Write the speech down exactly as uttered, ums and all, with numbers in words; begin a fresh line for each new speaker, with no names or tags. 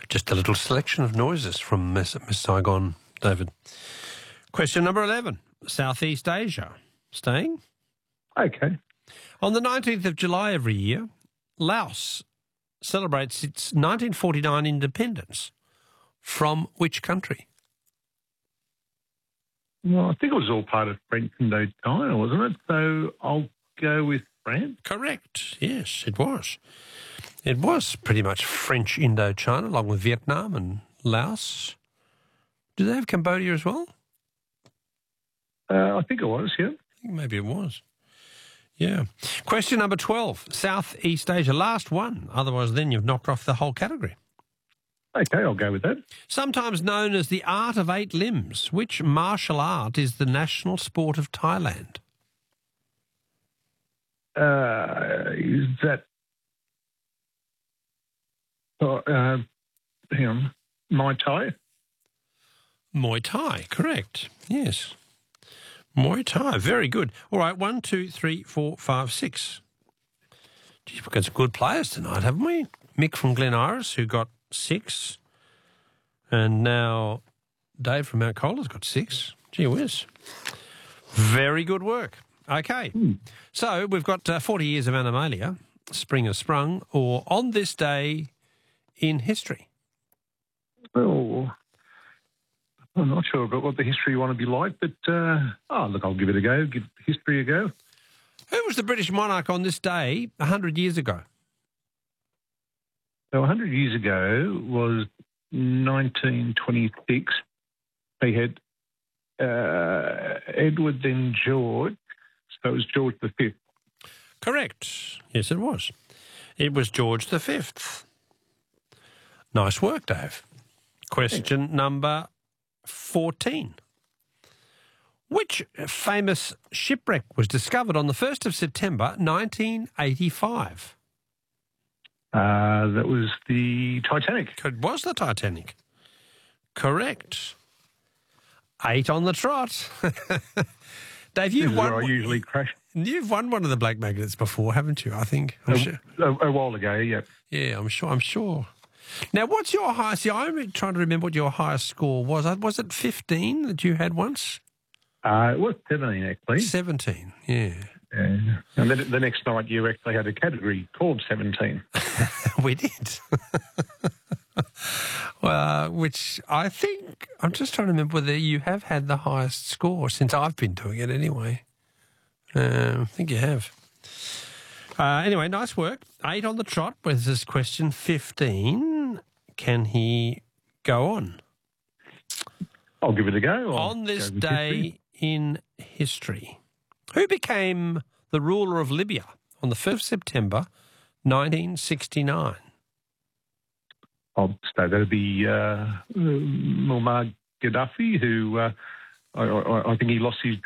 Just a little selection of noises from Miss, Miss Saigon, David. Question number eleven. Southeast Asia. Staying?
Okay.
On the nineteenth of July every year, Laos celebrates its nineteen forty-nine independence. From which country?
Well, I think it was all part of French Indochina, wasn't it? So I'll go with France.
Correct. Yes, it was. It was pretty much French Indochina, along with Vietnam and Laos. Do they have Cambodia as well?
Uh, I think it was, yeah.
I think maybe it was. Yeah. Question number twelve. Southeast Asia. Last one. Otherwise, then you've knocked off the whole category.
Okay, I'll go with that.
Sometimes known as the art of eight limbs, which martial art is the national sport of Thailand?
Uh, is that... Oh, uh, hang on. Muay Thai?
Muay Thai, correct. Yes. Muay Thai, very good. All right, one, two, three, four, five, six. Geez, we've got some good players tonight, haven't we? Mick from Glen Iris, who got six. And now Dave from Mount Colar's got six. Gee whiz. Very good work. Okay.
Hmm.
So we've got uh, forty years of Animalia, Spring has Sprung, or On This Day in History.
Oh, I'm not sure about what the history you want to be like, but, uh, oh, look, I'll give it a go, give history a go.
Who was the British monarch on this day one hundred years ago?
So one hundred years ago was nineteen twenty-six. They had uh, Edward, then George, so it was George the Fifth.
Correct. Yes, it was. It was George the Fifth. Nice work, Dave. Question Thanks. Number fourteen. Which famous shipwreck was discovered on the first of September nineteen eighty-five?
Uh, that was the Titanic.
It was the Titanic. Correct. Eight on the trot. Dave, you've
this
won.
Is where I usually crash.
You've won one of the Black Magnets before, haven't you? I think. I'm
a,
sure.
a, a while ago, yeah.
Yeah, I'm sure. I'm sure. Now, what's your highest? I'm trying to remember what your highest score was. Was it fifteen that you had once?
Uh, it was seventeen, actually.
Seventeen. Yeah.
Yeah. And then the next night, you actually had a category called seventeen.
We did. Well, which I think, I'm just trying to remember whether you have had the highest score since I've been doing it anyway. Um, I think you have. Uh, anyway, nice work. Eight on the trot with this question fifteen. Can he go on?
I'll give it a go. I'll
on this
go
day
history.
in history, who became the ruler of Libya on the first of September nineteen sixty-nine?
I'll say that'd be uh, Muammar Gaddafi, who uh, I, I, I think he lost his